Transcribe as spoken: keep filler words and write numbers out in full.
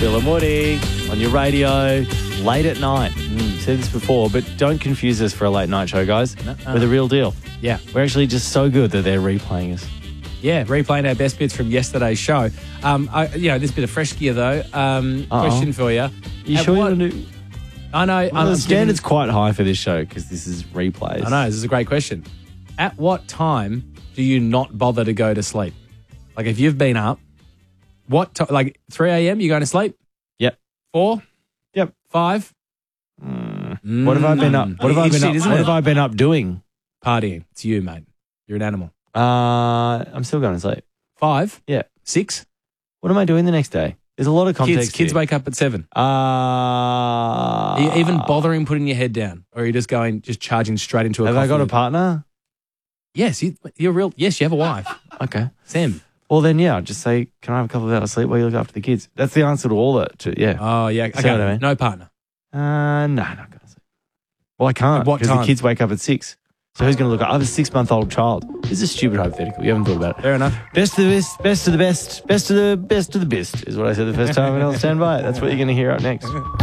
Bill and Woody on your radio, late at night. Mm, said this before, but don't confuse us for a late night show, guys. No-uh. We're the real deal. Yeah. We're actually just so good that they're replaying us. Yeah, replaying our best bits from yesterday's show. Um, I, you know, this bit of fresh gear, though. Um, question for you. You At sure what- you want to do... I know. Well, I'm the standard's giving- quite high for this show because this is replays. I know, this is a great question. At what time do you not bother to go to sleep? Like, if you've been up, what time? Like, three a.m., you going to sleep? Yep. four? Yep. five? Mm. What have I been up? What have I been Interesting, up? isn't What it? have I been up doing? Partying. It's you, mate. You're an animal. Uh, I'm still going to sleep. Five? Yeah. Six? What am I doing the next day? There's a lot of context. Kids, kids here. wake up at seven. Uh, Are you even bothering putting your head down? Or are you just going, just charging straight into a Have coffee? I got a partner? Yes, you, you're real. Yes, you have a wife. Okay. Sam. Well, then, yeah, I'll just say, can I have a couple of hours sleep while you look after the kids? That's the answer to all that. To, yeah. Oh, yeah. See Okay. what I mean? No partner. Uh, no, not going to sleep. Well, I can't At what because time? the kids wake up at six. So who's going to look? I have a six-month-old child. This is a stupid hypothetical. You haven't thought about it. Fair enough. Best of the best, best of the best, best of the best of the best is what I said the first time, and I'll stand by it. That's what you're going to hear up next.